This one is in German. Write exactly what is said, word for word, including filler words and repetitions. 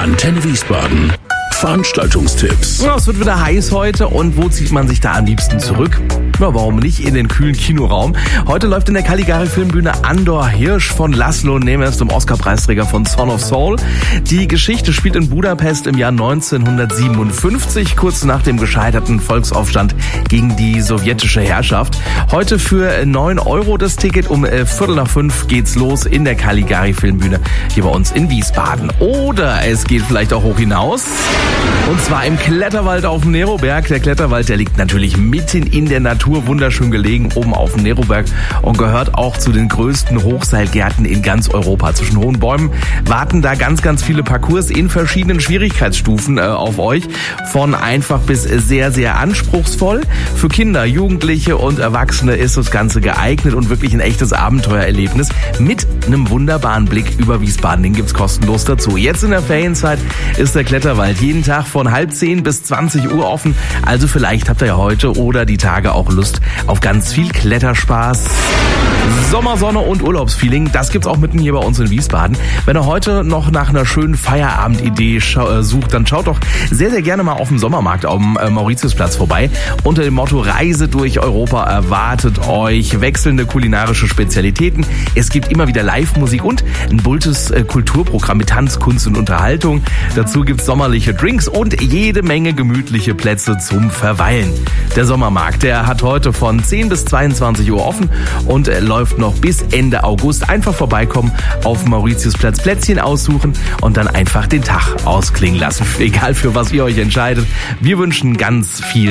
Antenne Wiesbaden. Veranstaltungstipps. Ja, es wird wieder heiß heute und wo zieht man sich da am liebsten zurück? Ja, warum nicht in den kühlen Kinoraum? Heute läuft in der Caligari Filmbühne Andor Hirsch von Laszlo Nemes, dem Oscar-Preisträger von Son of Soul. Die Geschichte spielt in Budapest im Jahr neunzehnhundertsiebenundfünfzig, kurz nach dem gescheiterten Volksaufstand gegen die sowjetische Herrschaft. Heute für neun Euro das Ticket. Um äh, Viertel nach fünf geht's los in der Caligari Filmbühne hier bei uns in Wiesbaden. Oder es geht vielleicht auch hoch hinaus. Und zwar im Kletterwald auf dem Neroberg. Der Kletterwald, der liegt natürlich mitten in der Natur, wunderschön gelegen, oben auf dem Neroberg und gehört auch zu den größten Hochseilgärten in ganz Europa. Zwischen hohen Bäumen warten da ganz, ganz viele Parcours in verschiedenen Schwierigkeitsstufen äh, auf euch. Von einfach bis sehr, sehr anspruchsvoll. Für Kinder, Jugendliche und Erwachsene ist das Ganze geeignet und wirklich ein echtes Abenteuererlebnis mit einem wunderbaren Blick über Wiesbaden. Den gibt's kostenlos dazu. Jetzt in der Ferienzeit ist der Kletterwald jeden Tag von halb zehn bis zwanzig Uhr offen. Also vielleicht habt ihr ja heute oder die Tage auch Lust auf ganz viel Kletterspaß. Sommersonne und Urlaubsfeeling, das gibt's auch mitten hier bei uns in Wiesbaden. Wenn ihr heute noch nach einer schönen Feierabendidee scha- sucht, dann schaut doch sehr, sehr gerne mal auf dem Sommermarkt auf dem äh, Mauritiusplatz vorbei. Unter dem Motto Reise durch Europa erwartet euch wechselnde kulinarische Spezialitäten. Es gibt immer wieder Live-Musik und ein buntes äh, Kulturprogramm mit Tanz, Kunst und Unterhaltung. Dazu gibt's sommerliche Drinks und jede Menge gemütliche Plätze zum Verweilen. Der Sommermarkt, der hat heute von zehn bis zweiundzwanzig Uhr offen und äh, läuft noch bis Ende August. Einfach vorbeikommen, auf dem Mauritiusplatz Plätzchen aussuchen und dann einfach den Tag ausklingen lassen. Egal für was ihr euch entscheidet. Wir wünschen ganz viel